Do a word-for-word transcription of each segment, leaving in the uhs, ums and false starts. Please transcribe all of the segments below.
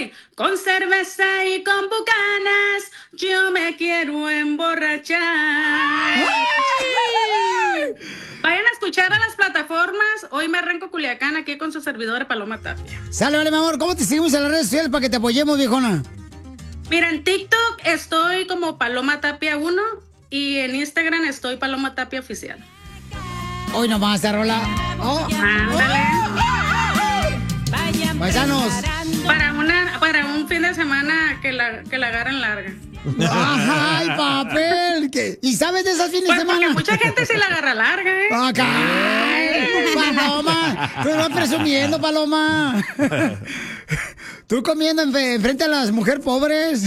hoy con cerveza y con bucanas yo me quiero emborrachar. Vayan a escuchar a las plataformas. Hoy me arranco Culiacán aquí con su servidora Paloma Tapia. Sale, vale, mi amor. ¿Cómo te seguimos en las redes sociales para que te apoyemos, viejona? Mira, en TikTok estoy como Paloma Tapia uno y en Instagram estoy Paloma Tapia Oficial. Hoy nomás, esta rola. Oh. Ándale. Paisanos. Para, una, para un fin de semana que la, que la agarren larga. ¡Ay, papel! ¿Qué? ¿Y sabes de esas fines pues de semana? Porque mucha gente sí la agarra larga, ¿eh? ¡Acá! ¡Paloma! Tú vas presumiendo, Paloma. Tú comiendo enfrente a las mujeres pobres.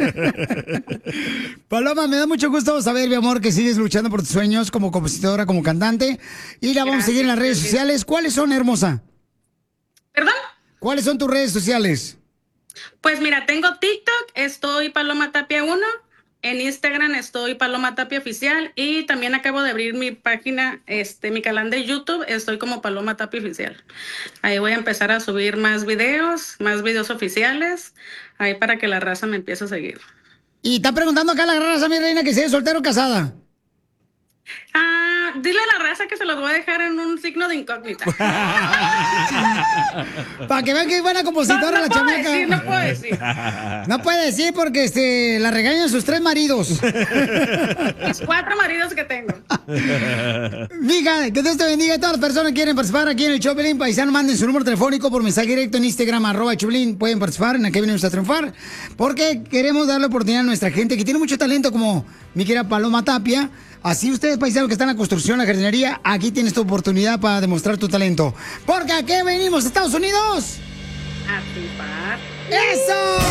Paloma, me da mucho gusto saber, mi amor, que sigues luchando por tus sueños como compositora, como cantante. Y la vamos Gracias, a seguir en las redes sociales. ¿Cuáles son, hermosa? ¿Perdón? ¿Cuáles son tus redes sociales? Pues mira, tengo TikTok, estoy Paloma Tapia uno, en Instagram estoy Paloma Tapia Oficial y también acabo de abrir mi página, este, mi canal de YouTube, estoy como Paloma Tapia Oficial. Ahí voy a empezar a subir más videos, más videos oficiales, ahí para que la raza me empiece a seguir. Y está preguntando acá la raza, mi reina, que si es soltero o casada. Ah, dile a la raza que se los voy a dejar en un signo de incógnita. Para que vean que es buena compositora no, no la chamaca. Decir, no puedo decir. No puede decir porque este, la regañan sus tres maridos. Los cuatro maridos que tengo. Mija, que Dios te bendiga. Todas las personas que quieren participar aquí en el show Pelín Paisano, manden su número telefónico por mensaje directo en Instagram, arroba Choplin. Pueden participar, en aquí venimos a triunfar. Porque queremos darle oportunidad a nuestra gente que tiene mucho talento, como mi querida Paloma Tapia. Así ustedes, paisanos que están en la construcción, la jardinería, aquí tienes tu oportunidad para demostrar tu talento. Porque aquí venimos, Estados Unidos. A triunfar. ¡Eso!